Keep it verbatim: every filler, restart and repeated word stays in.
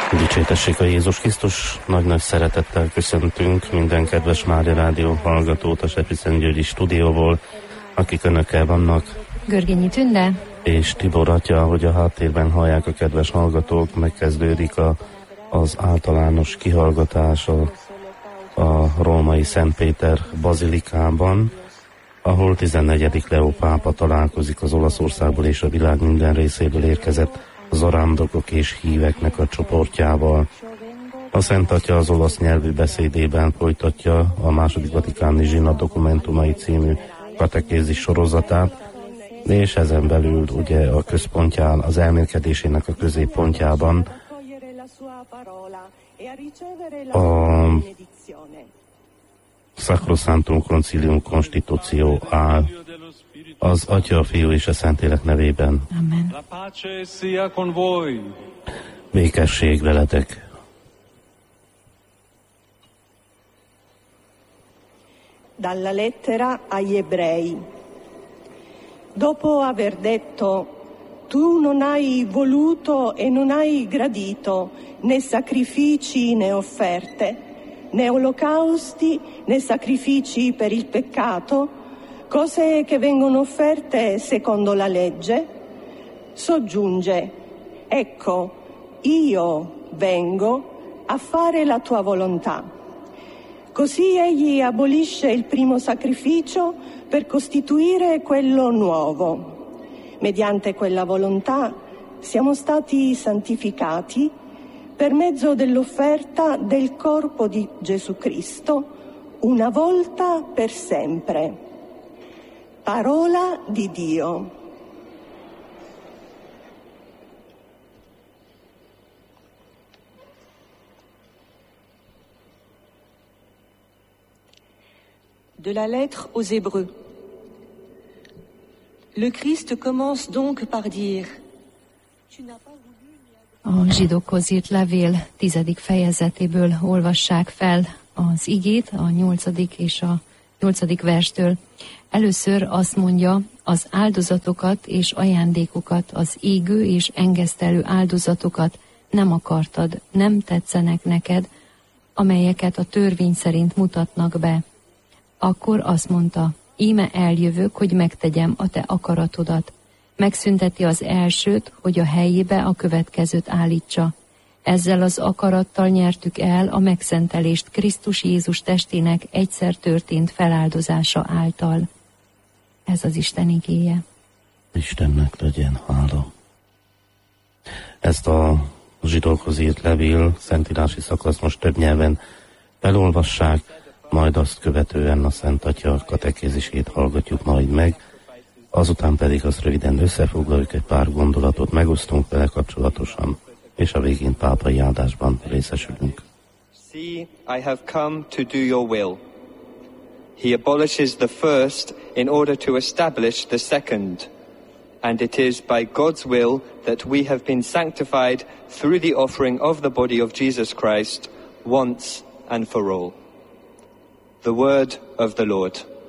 Dicsértessék a Jézus Krisztus, nagy-nagy szeretettel köszöntünk minden kedves Mária Rádió hallgatót a Sepsiszentgyörgyi stúdióból, akik önökkel vannak. Görgényi Tünde És Tibor atya, hogy a háttérben hallják a kedves hallgatók, megkezdődik a, az általános kihallgatás a, a római Szent Péter bazilikában, ahol tizennegyedik Leó pápa találkozik az Olaszországból és a világ minden részéből érkezett zarándokok és híveknek a csoportjával. A Szent Atya az olasz nyelvű beszédében folytatja a második vatikáni zsinat dokumentumai című katekézis sorozatát, és ezen belül ugye a központján, az elmélkedésének a középpontjában a Sacrosanctum Concilium Constitutio áll. Az Atya, a Fiú és a Szentlélek nevében. Amen. Békesség veletek. Dalla lettera agli Ebrei. Dopo aver detto: tu non hai voluto e non hai gradito né sacrifici né offerte, né olocausti né sacrifici per il peccato, cose che vengono offerte secondo la legge, soggiunge: ecco, io vengo a fare la tua volontà. Così egli abolisce il primo sacrificio per costituire quello nuovo. Mediante quella volontà siamo stati santificati per mezzo dell'offerta del corpo di Gesù Cristo, una volta per sempre. Parola di Dio. De la lettre aux Hébreux. Le Christ commence donc par dire: A zsidókhoz írt levél tizedik fejezetéből olvassák fel az igét, a nyolcadik és a nyolcadik verstől. Először azt mondja, az áldozatokat és ajándékokat, az égő és engesztelő áldozatokat nem akartad, nem tetszenek neked, amelyeket a törvény szerint mutatnak be. Akkor azt mondta: íme eljövök, hogy megtegyem a te akaratodat. Megszünteti az elsőt, hogy a helyébe a következőt állítsa. Ezzel az akarattal nyertük el a megszentelést Krisztus Jézus testének egyszer történt feláldozása által. Ez az Isten igéje. Istennek legyen hála. Ezt a zsidókhoz írt levél, szentírási szakasz most több nyelven felolvassák, majd azt követően a Szent Atya katekézisét hallgatjuk majd meg, azután pedig azt röviden összefoglaljuk, egy pár gondolatot megosztunk vele kapcsolatosan, és a végén pápai áldásban részesülünk. See, I have come to do your will. He abolishes the first in order to establish the second. And it is by God's will that we have been sanctified through the offering of the body of Jesus Christ once and for all. The word of the Lord.